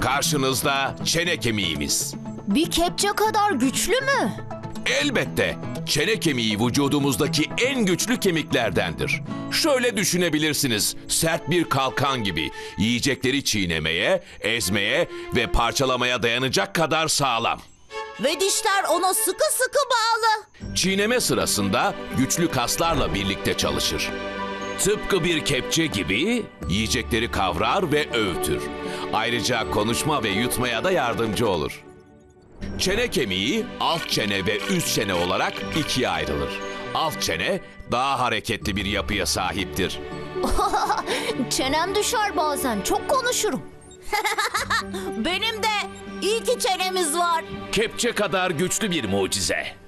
Karşınızda çene kemiğimiz. Bir kepçe kadar güçlü mü? Elbette çene kemiği vücudumuzdaki en güçlü kemiklerdendir. Şöyle düşünebilirsiniz, sert bir kalkan gibi yiyecekleri çiğnemeye, ezmeye ve parçalamaya dayanacak kadar sağlam. Ve dişler ona sıkı sıkı bağlı. Çiğneme sırasında güçlü kaslarla birlikte çalışır. Tıpkı bir kepçe gibi yiyecekleri kavrar ve öğütür. Ayrıca konuşma ve yutmaya da yardımcı olur. Çene kemiği alt çene ve üst çene olarak ikiye ayrılır. Alt çene daha hareketli bir yapıya sahiptir. Çenem düşer bazen, çok konuşurum. Benim de iyi ki çenemiz var. Kepçe kadar güçlü bir mucize.